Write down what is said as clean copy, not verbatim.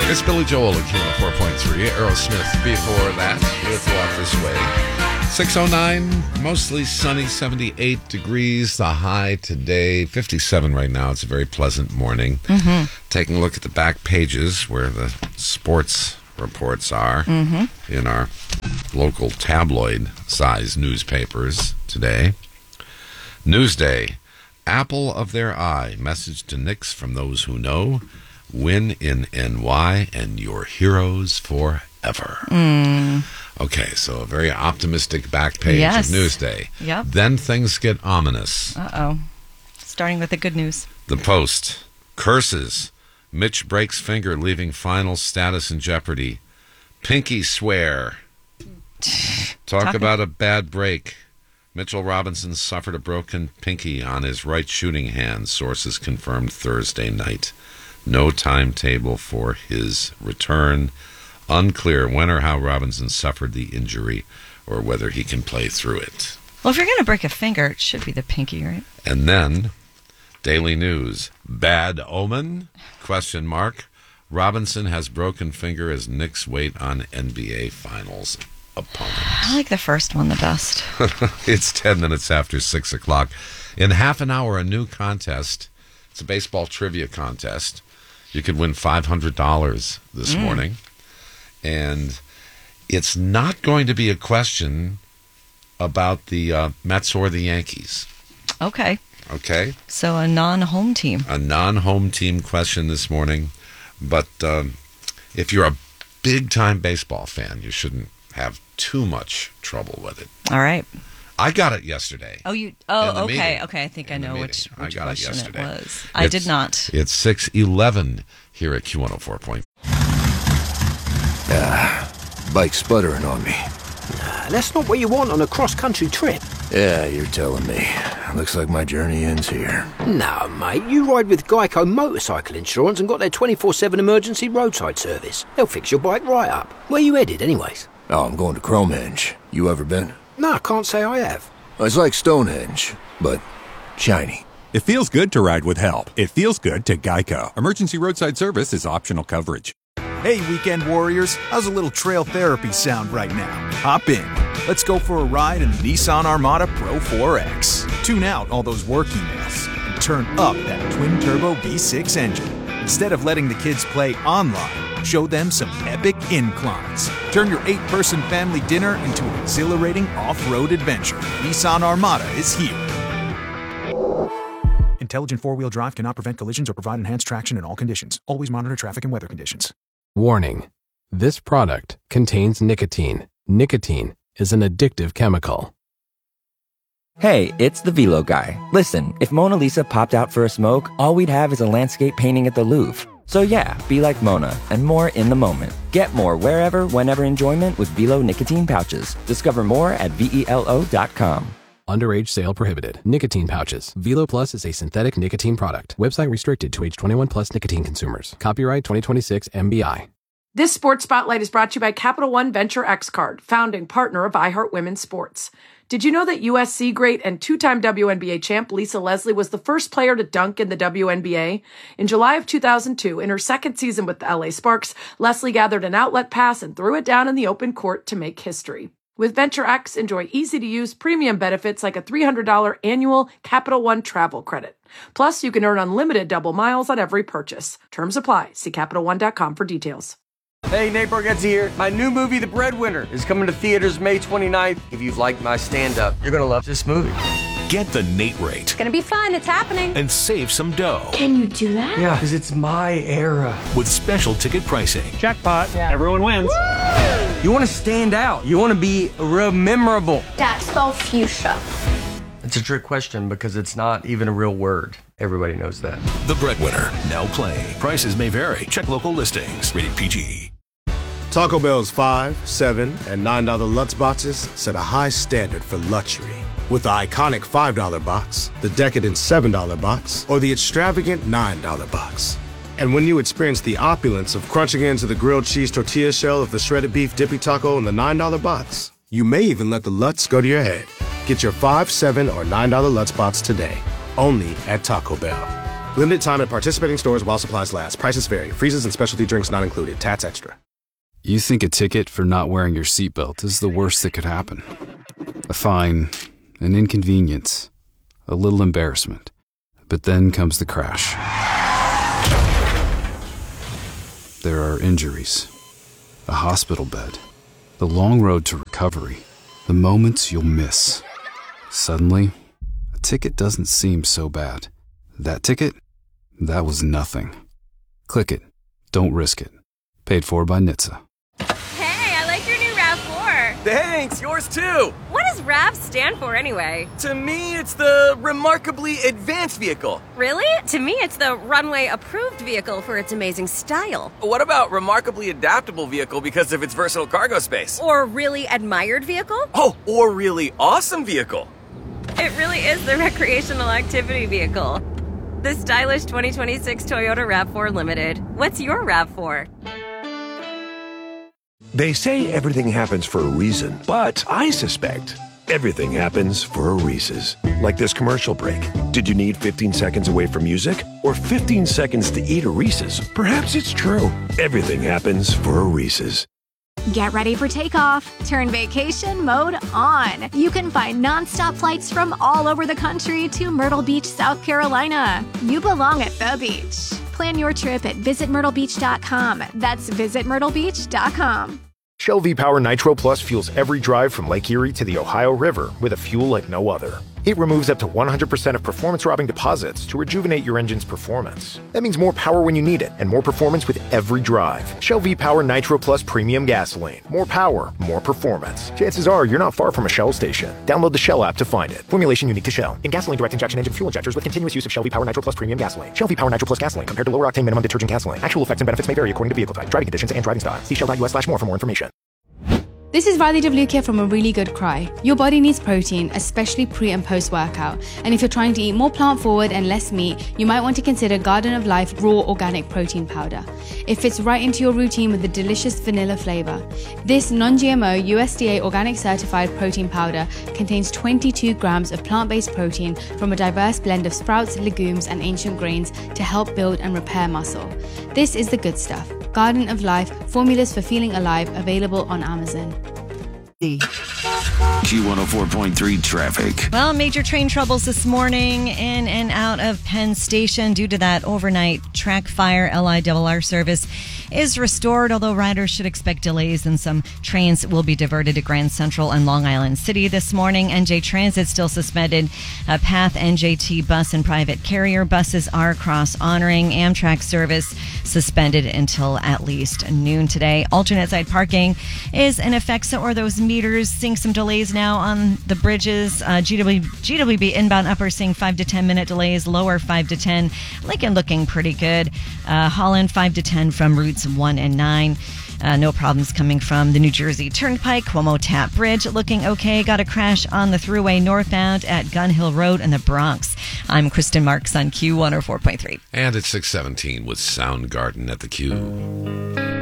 It's Billy Joel at Q 4.3. Aerosmith before that with Walk This Way. 6:09, mostly sunny, 78 degrees. The high today, 57 right now. It's a very pleasant morning. Taking a look at the back pages where the sports reports are in our local tabloid-sized newspapers today. Newsday, apple of their eye. Message to Knicks from those who know. Win in NY and your heroes forever. Okay, so a very optimistic back page of Newsday. Yep. Then things get ominous. Uh-oh. Starting with the good news. The Post. Curses. Mitch breaks finger, leaving final status in jeopardy. Pinky swear. Talk about a bad break. Mitchell Robinson suffered a broken pinky on his right shooting hand, sources confirmed Thursday night. No timetable for his return. Unclear when or how Robinson suffered the injury or whether he can play through it. Well, if you're going to break a finger, it should be the pinky, right? And then, Daily News. Bad omen? Question mark. Robinson has broken finger as Knicks wait on NBA Finals opponent. I like the first one the best. It's 10 minutes after 6 o'clock. In half an hour, a new contest. It's a baseball trivia contest. You could win $500 this morning. And it's not going to be a question about the Mets or the Yankees. Okay. Okay? So a non-home team. A non-home team question this morning. But if you're a big-time baseball fan, you shouldn't have too much trouble with it. All right. I got it yesterday. Oh, okay. Meeting. Okay, I think I know which question it was. I did not. It's 6:11 here at Q104. Bike sputtering on me. That's not what you want on a cross-country trip. Yeah, you're telling me. Looks like my journey ends here. No, mate, you ride with Geico Motorcycle Insurance and got their 24/7 emergency roadside service. They'll fix your bike right up. Where you headed, anyways? Oh, I'm going to Cromehenge. You ever been? No, I can't say I have. It's like Stonehenge, but shiny. It feels good to ride with help. It feels good to Geico. Emergency roadside service is optional coverage. Hey, weekend warriors, how's a little trail therapy sound right now? Hop in. Let's go for a ride in the Nissan Armada Pro 4X. Tune out all those work emails and turn up that twin-turbo V6 engine. Instead of letting the kids play online, show them some epic inclines. Turn your 8-person family dinner into an exhilarating off-road adventure. Nissan Armada is here. Intelligent four-wheel drive cannot prevent collisions or provide enhanced traction in all conditions. Always monitor traffic and weather conditions. Warning. This product contains nicotine. Nicotine is an addictive chemical. Hey, it's the Velo guy. Listen, if Mona Lisa popped out for a smoke, all we'd have is a landscape painting at the Louvre. So yeah, be like Mona, and more in the moment. Get more wherever, whenever enjoyment with Velo nicotine pouches. Discover more at VELO.com. Underage sale prohibited. Nicotine pouches. Velo Plus is a synthetic nicotine product. Website restricted to age 21 plus nicotine consumers. Copyright 2026 MBI. This Sports Spotlight is brought to you by Capital One Venture X Card, founding partner of iHeart Women's Sports. Did you know that USC great and two-time WNBA champ Lisa Leslie was the first player to dunk in the WNBA? In July of 2002, in her second season with the LA Sparks, Leslie gathered an outlet pass and threw it down in the open court to make history. With Venture X, enjoy easy-to-use premium benefits like a $300 annual Capital One travel credit. Plus, you can earn unlimited double miles on every purchase. Terms apply. See CapitalOne.com for details. Hey, Nate Bargatze here. My new movie, The Breadwinner, is coming to theaters May 29th. If you've liked my stand-up, you're going to love this movie. Get the Nate rate. It's going to be fun. It's happening. And save some dough. Can you do that? Yeah, because it's my era. With special ticket pricing. Jackpot. Yeah. Everyone wins. Woo! You want to stand out. You want to be memorable. Dad, spell fuchsia. It's a trick question because it's not even a real word. Everybody knows that. The Breadwinner. Now playing. Prices may vary. Check local listings. Rated PG. Taco Bell's $5, $7, and $9 Lutz boxes set a high standard for luxury. With the iconic $5 box, the decadent $7 box, or the extravagant $9 box. And when you experience the opulence of crunching into the grilled cheese tortilla shell of the shredded beef dippy taco in the $9 box, you may even let the Lutz go to your head. Get your $5, $7, or $9 Lutz box today, only at Taco Bell. Limited time at participating stores while supplies last. Prices vary. Freezes and specialty drinks not included. Tats extra. You think a ticket for not wearing your seatbelt is the worst that could happen. A fine, an inconvenience, a little embarrassment. But then comes the crash. There are injuries, a hospital bed, the long road to recovery, the moments you'll miss. Suddenly, a ticket doesn't seem so bad. That ticket? That was nothing. Click it. Don't risk it. Paid for by NHTSA. Hey, I like your new RAV4. Thanks, yours too. What does RAV stand for anyway? To me, it's the Remarkably Advanced Vehicle. Really? To me, it's the Runway Approved Vehicle for its amazing style. What about Remarkably Adaptable Vehicle because of its versatile cargo space? Or Really Admired Vehicle? Oh, or Really Awesome Vehicle. It really is the Recreational Activity Vehicle. The stylish 2026 Toyota RAV4 Limited. What's your RAV4? They say everything happens for a reason, but I suspect everything happens for a Reese's. Like this commercial break. Did you need 15 seconds away from music? Or 15 seconds to eat a Reese's? Perhaps it's true. Everything happens for a Reese's. Get ready for takeoff. Turn vacation mode on. You can find nonstop flights from all over the country to Myrtle Beach, South Carolina. You belong at the beach. Plan your trip at visitmyrtlebeach.com. That's visitmyrtlebeach.com. Shell V-Power Nitro Plus fuels every drive from Lake Erie to the Ohio River with a fuel like no other. It removes up to 100% of performance-robbing deposits to rejuvenate your engine's performance. That means more power when you need it and more performance with every drive. Shell V-Power Nitro Plus Premium Gasoline. More power, more performance. Chances are you're not far from a Shell station. Download the Shell app to find it. Formulation unique to Shell. In gasoline direct injection engine fuel injectors with continuous use of Shell V-Power Nitro Plus Premium Gasoline. Shell V-Power Nitro Plus Gasoline compared to lower octane minimum detergent gasoline. Actual effects and benefits may vary according to vehicle type, driving conditions, and driving style. See shell.us/more for more information. This is Riley DeVlukia from A Really Good Cry. Your body needs protein, especially pre and post workout. And if you're trying to eat more plant forward and less meat, you might want to consider Garden of Life Raw Organic Protein Powder. It fits right into your routine with a delicious vanilla flavor. This non-GMO USDA organic certified protein powder contains 22 grams of plant-based protein from a diverse blend of sprouts, legumes, and ancient grains to help build and repair muscle. This is the good stuff. Garden of Life, formulas for feeling alive, available on Amazon. Q104.3 traffic. Well, major train troubles this morning in and out of Penn Station due to that overnight track fire. LIRR service is restored, although riders should expect delays and some trains will be diverted to Grand Central and Long Island City this morning. NJ Transit still suspended. PATH, NJT bus and private carrier buses are cross-honoring. Amtrak service suspended until at least noon today. Alternate side parking is in effect, so are those meters. Seeing some delays now on the bridges. GWB inbound upper seeing 5 to 10 minute delays, lower 5 to 10. Lincoln looking pretty good. Holland 5 to 10 from routes 1 and 9. No problems coming from the New Jersey Turnpike. Cuomo Tap Bridge looking okay. Got a crash on the thruway northbound at Gun Hill Road in the Bronx. I'm Kristen Marks on Q104.3. And it's 6:17 with Soundgarden at the Q.